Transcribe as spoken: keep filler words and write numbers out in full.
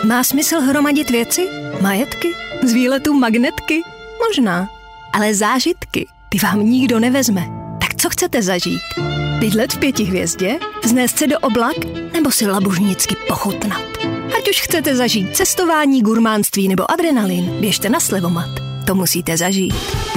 Má smysl hromadit věci? Majetky? Z výletů magnetky? Možná. Ale zážitky, ty vám nikdo nevezme. Tak co chcete zažít? Bydlet v pěti hvězdě? Vznést se do oblak? Nebo si labužnicky pochutnat? Ať už chcete zažít cestování, gurmánství nebo adrenalin, běžte na Slevomat. To musíte zažít.